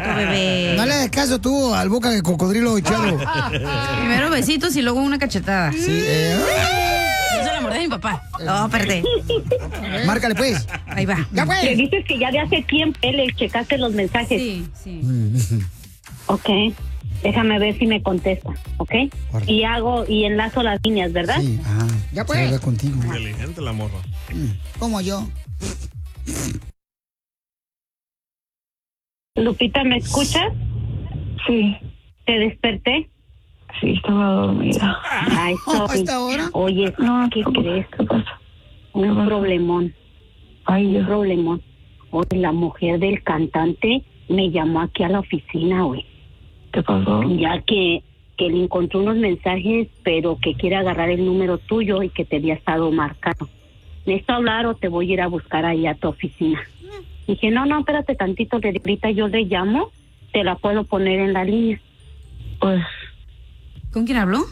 bebé. No le hagas caso tú al boca de cocodrilo echado. Primero besitos y luego una cachetada. Sí, Eso la mordé de mi papá. No, espérate. Márcale, pues. Ahí va. Ya, pues. Le dices que ya de hace tiempo le checaste los mensajes. Sí, sí. Ok. Déjame ver si me contesta, ¿ok? Y enlazo las líneas, ¿verdad? Sí, ya pues. Habla contigo. Inteligente la morra. Como yo. Lupita, ¿me escuchas? Sí. ¿Te desperté? Sí, estaba dormida. Ay, ¿A esta hora? Oye, No, ¿qué crees? ¿Qué pasa? Un problemón. Ay, Un Dios. problemón. Oye, la mujer del cantante me llamó aquí a la oficina, güey. ¿Qué pasó? Ya que le encontró unos mensajes, pero que quiere agarrar el número tuyo y que te había estado marcando. ¿Necesito hablar o te voy a ir a buscar ahí a tu oficina? Dije, no, espérate tantito, que ahorita yo le llamo, te la puedo poner en la línea. Pues, ¿Con quién habló?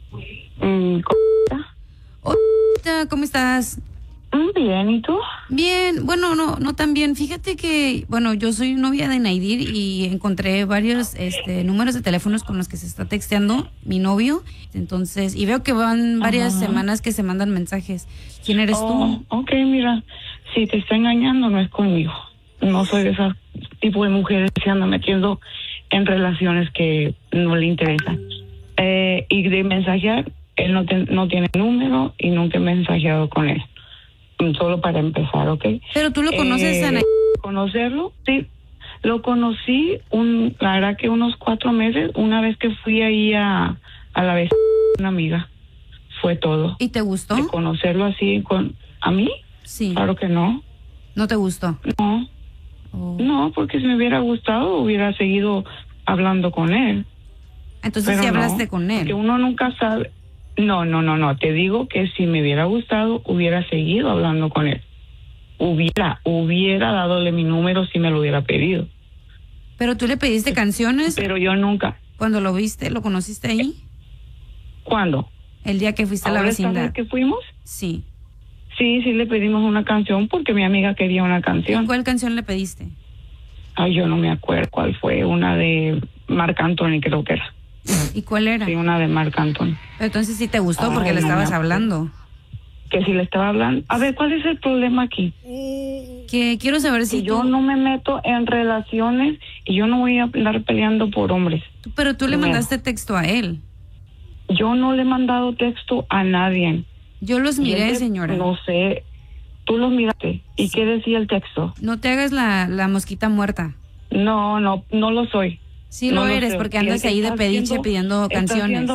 Hola, ¿cómo estás? Bien, ¿y tú? Bien, bueno, no tan bien. Fíjate que, bueno, yo soy novia de Naidir y encontré varios números de teléfonos con los que se está texteando mi novio. Entonces, y veo que van varias semanas que se mandan mensajes. ¿Quién eres tú? Ok, mira, si te está engañando no es conmigo. No soy de ese tipo de mujeres que se andan metiendo en relaciones que no le interesan. Y de mensajear, él no tiene número y nunca he mensajeado con él. Solo para empezar, ¿ok? Pero tú lo conoces, Ana. Conocerlo, sí. Lo conocí, la verdad que unos 4 meses, una vez que fui ahí a la vez una amiga. Fue todo. ¿Y te gustó? De conocerlo así ¿a mí? Sí. Claro que no. ¿No te gustó? No. No, porque si me hubiera gustado, hubiera seguido hablando con él. Entonces sí hablaste con él. Porque uno nunca sabe. No. Te digo que si me hubiera gustado, hubiera seguido hablando con él. Hubiera dadole mi número si me lo hubiera pedido. ¿Pero tú le pediste canciones? Pero yo nunca. ¿Cuando lo viste, lo conociste ahí? ¿Cuándo? El día que fuiste a la ¿Ahora esta vecindad. vez que fuimos? Sí. Sí, le pedimos una canción porque mi amiga quería una canción. ¿Cuál canción le pediste? Ay, yo no me acuerdo cuál fue. Una de Marc Anthony, creo que era. ¿Y cuál era? Sí, una de Marc Anthony. Pero entonces sí te gustó porque le estabas hablando. Que si le estaba hablando. A ver, ¿cuál es el problema aquí? Que quiero saber si yo no me meto en relaciones y yo no voy a andar peleando por hombres. Pero tú le mandaste texto a él. Yo no le he mandado texto a nadie. Yo los miré, señora. No sé. Tú los miraste. ¿Y qué decía el texto? No te hagas la mosquita muerta. No lo soy. Sí lo eres, porque andas ahí de pediche pidiendo canciones.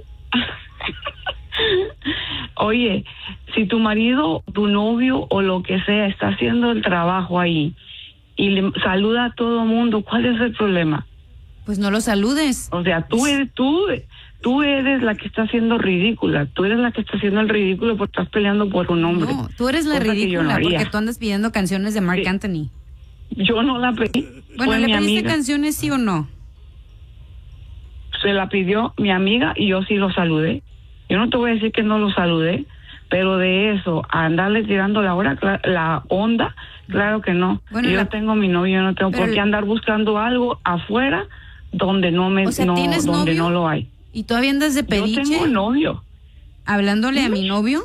Oye, si tu marido, tu novio o lo que sea está haciendo el trabajo ahí y le saluda a todo el mundo, ¿cuál es el problema? Pues no lo saludes. O sea, tú eres la que está haciendo ridícula. Tú eres la que está haciendo el ridículo porque estás peleando por un hombre. No, tú eres la ridícula porque tú andas pidiendo canciones de Marc Anthony. Yo no la pedí. Bueno, ¿le pediste canciones, sí o no? Se la pidió mi amiga y yo sí lo saludé. Yo no te voy a decir que no lo saludé, pero de eso, a andarle tirando la onda, claro que no. Bueno, yo tengo mi novio, yo no tengo por qué andar buscando algo afuera donde ¿tienes donde novio? No lo hay. ¿Y todavía andas de pediche? Yo tengo novio. ¿Hablándole a mi novio?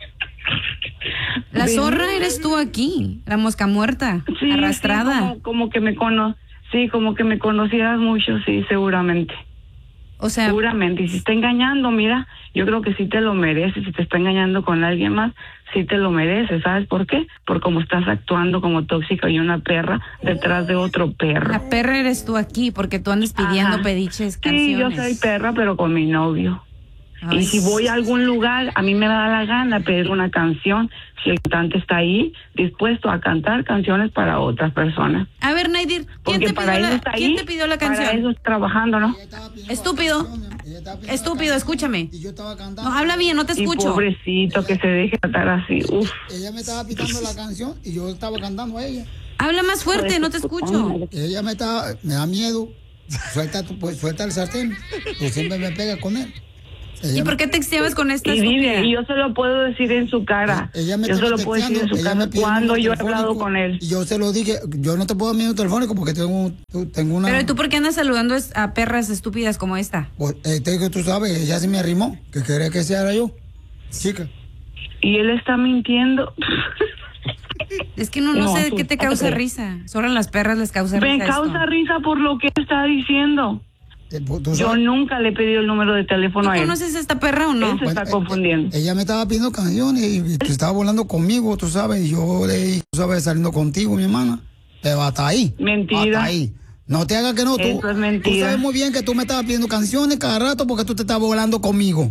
La zorra eres tú aquí, la mosca muerta, sí, arrastrada. Sí, como que me como que me conocieras mucho, sí, seguramente. O sea, seguramente, y si está engañando, mira, yo creo que sí te lo mereces. Si te está engañando con alguien más, sí te lo mereces. ¿Sabes por qué? Por cómo estás actuando como tóxica y una perra detrás de otro perro. La perra eres tú aquí, porque tú andas pidiendo pediches, canciones. Sí, yo soy perra, pero con mi novio. Ay. Y si voy a algún lugar, a mí me da la gana pedir una canción. Si el cantante está ahí, dispuesto a cantar canciones para otras personas. A ver, Naidir, ¿quién te pidió la canción? Para eso es trabajando, ¿no? Estúpido, escúchame. Y yo estaba cantando. No, habla bien, no te escucho. Y pobrecito, que se deje tratar así. Uf. Ella me estaba pitando la canción y yo estaba cantando a ella. Habla más fuerte, no te escucho. Ella me da miedo. Suelta el sartén. Pues siempre me pega con él. ¿Y por qué texteabas con esta Y dile, estúpida? y yo se lo puedo decir en su cara. Ella me Yo se estaba lo puedo decir en su texteando, ella cara me pidió cuando el yo he número hablado telefónico, con él. Y yo se lo dije, yo no te puedo dar mi número telefónico porque tengo una... Pero ¿y tú por qué andas saludando a perras estúpidas como esta? Pues, que tú sabes, ella se me arrimó, que quería que sea yo, chica. Y él está mintiendo. Es que no sé qué te causa risa. Solo a las perras les causa risa. Me causa risa por lo que está diciendo. Yo nunca le he pedido el número de teléfono a él. ¿Tú conoces a esta perra o no? Él se está confundiendo. Ella me estaba pidiendo canciones y estaba volando conmigo, tú sabes, y yo le dije, tú sabes, saliendo contigo, mi hermana. Pero hasta ahí. Mentira. Hasta ahí. No te hagas que no, tú. Eso es mentira. Tú sabes muy bien que tú me estabas pidiendo canciones cada rato porque tú te estabas volando conmigo.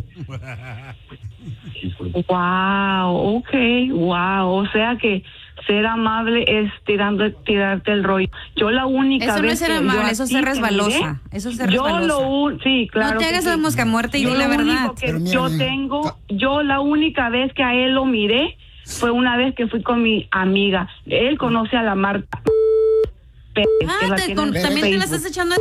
Wow, okay, wow. O sea que ser amable es tirarte el rollo. Yo la única eso vez no es ser que amable, yo a eso es ti ser te resbalosa. miré, Eso es ser resbalosa. Sí, claro. No te hagas la mosca muerta y Yo di la lo verdad. único que yo la única vez que a él lo miré fue una vez que fui con mi amiga. Él conoce a la Marta. También te la estás echando.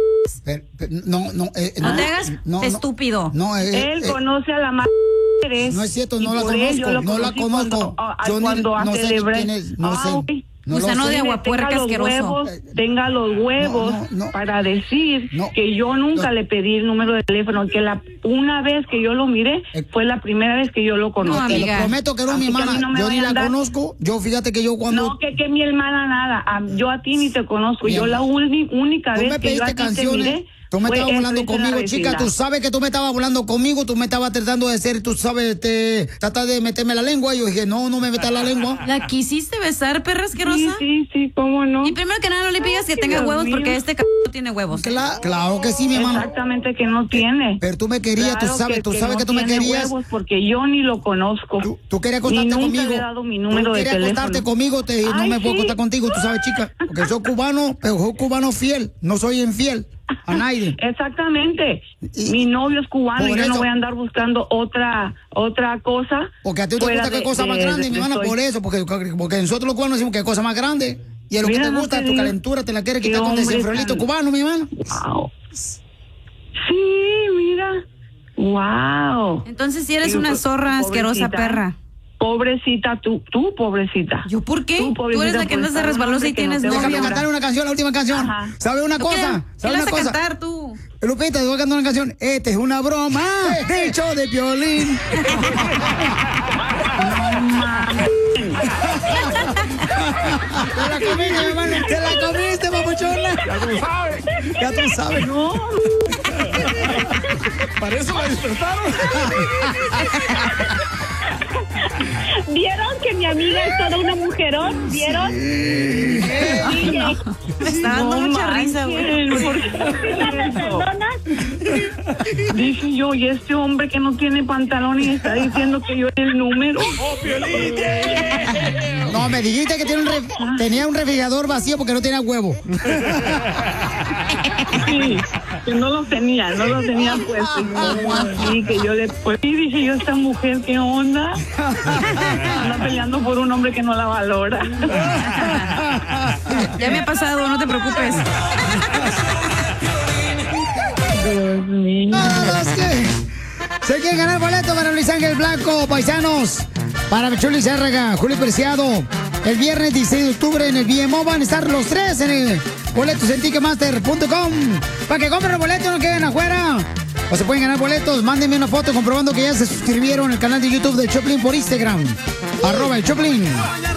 No te hagas estúpido. Él conoce a la Marta. No es cierto, no la conozco, no la conozco. Cuando no sé celebré. quién es, no sé. Gusano de aguapuerca asqueroso. Tenga los huevos para decir que yo nunca le pedí el número de teléfono, que una vez que yo lo miré fue la primera vez que yo lo conocí. Te lo prometo que no, mi hermana, yo ni la conozco. Yo fíjate que yo cuando... No, que mi hermana nada, yo a ti ni te conozco. Yo la única vez que yo a ti te miré. Tú me estabas hablando conmigo, chica, tú sabes que tú me estabas hablando conmigo, tú me estabas tratando de ser, tú sabes, tratar de meterme la lengua. Yo dije, no me metas la lengua. ¿La quisiste besar, perra asquerosa? Sí, cómo no. Y primero que nada no le pidas que tenga huevos porque este no tiene huevos. Claro que sí, mi hermano. Exactamente que no tiene. Pero tú me querías, claro tú sabes que tú me querías. Huevos porque yo ni lo conozco. Tú querías acostarte conmigo. Le he dado mi número de teléfono. Acostarte conmigo, no me puedo acostar contigo, tú sabes, chica. Porque soy cubano, pero soy cubano fiel, no soy infiel a nadie. Exactamente. Mi novio es cubano y yo no voy a andar buscando otra cosa. Porque a ti te gusta que cosa más grande, mi hermana, por eso, porque nosotros los cubanos decimos que cosa más grande. Y es lo que te gusta, tu calentura, te la quieres quitar con desenfriolito cubano, mi hermana. Wow. Sí, mira. Wow. Entonces si eres una zorra asquerosa perra. Pobrecita, tú pobrecita. ¿Yo por qué? Tú eres la que andas de resbalosa y tienes novio. Déjame cantar una canción, la última canción. ¿Sabes una cosa? ¿Qué vas a cantar tú? Lupita, te voy a cantar una canción. Esta es una broma del show de Piolín. Te la comiste, mi hermano. Te la comiste, papuchona. Ya tú sabes. No. Para eso la despertaron. ¿Vieron que mi amiga es toda una mujerón? ¿Vieron? Sí. Me está dando mucha risa, güey. ¿Me perdonas? Dije yo, y este hombre que no tiene pantalón y está diciendo que yo el número. No, me dijiste que tenía un refrigerador vacío porque no tenía huevo. Sí, que no lo tenía puesto. Sí, que yo después dije yo, esta mujer, ¿qué onda? Anda peleando por un hombre que no la valora. Ya me ha pasado, no te preocupes. Dios mío. Se quieren ganar boleto para Luis Ángel Blanco, paisanos. Para Chuli Zárraga, Julio Preciado. El viernes 16 de octubre en el BMO van a estar los tres en el boletos en Ticketmaster.com. Para que compren los boletos, no queden afuera. O se pueden ganar boletos, mándenme una foto comprobando que ya se suscribieron al canal de YouTube del Choplin por Instagram. @el Choplin.